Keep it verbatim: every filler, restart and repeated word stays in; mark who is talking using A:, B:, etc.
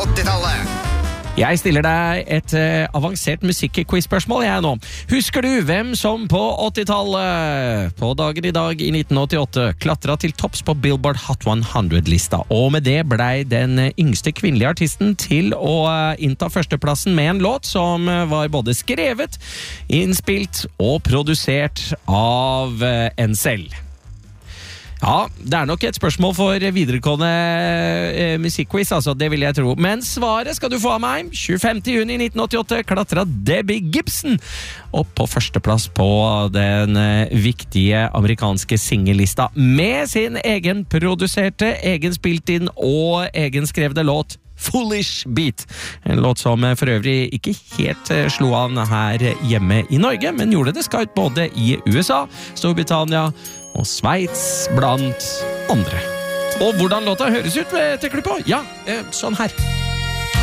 A: åttitallet.
B: Jeg stiller deg et uh, avansert musikk-quiz-spørsmål jeg nå. Husker du hvem som på åttitallet, på dagen i dag i nitten åttiåtte, klatret til topps på Billboard Hot hundre-lista, og med det blei den yngste kvinnelige artisten til å uh, innta førsteplassen med en låt som uh, var både skrevet, innspilt og produsert av uh, en selv? Ja, det er nok et spørsmål for videregående eh, musikkquiz, altså, det vil jeg tro. Men svaret skal du få av meg. tjuefemte juni nitten åttiåtte klatret Debbie Gibson opp på førsteplass på den eh, viktige amerikanske singellista med sin egenproduserte, egenspilt inn og egenskrevne låt Foolish Beat. En låt som for øvrig ikke helt eh, slo an her hjemme i Norge, men gjorde det skaut både i U S A, Storbritannia og Sveits, blant andre. Og hvordan låta høres ut, vet du, Klippo? Ja, eh, sånn her.